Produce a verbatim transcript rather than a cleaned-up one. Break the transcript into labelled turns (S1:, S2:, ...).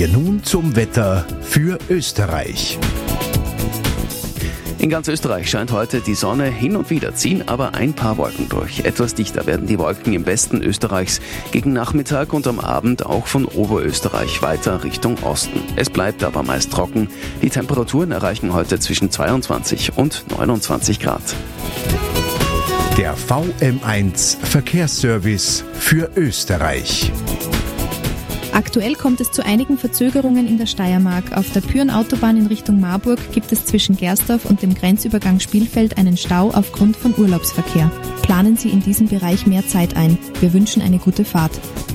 S1: wir nun zum Wetter für Österreich.
S2: In ganz Österreich scheint heute die Sonne, hin und wieder ziehen aber ein paar Wolken durch. Etwas dichter werden die Wolken im Westen Österreichs, gegen Nachmittag und am Abend auch von Oberösterreich weiter Richtung Osten. Es bleibt aber meist trocken. Die Temperaturen erreichen heute zwischen zweiundzwanzig und neunundzwanzig Grad.
S1: Der V M eins Verkehrsservice für Österreich.
S3: Aktuell kommt es zu einigen Verzögerungen in der Steiermark. Auf der Pyhrn-Autobahn in Richtung Marburg gibt es zwischen Gersdorf und dem Grenzübergang Spielfeld einen Stau aufgrund von Urlaubsverkehr. Planen Sie in diesem Bereich mehr Zeit ein. Wir wünschen eine gute Fahrt.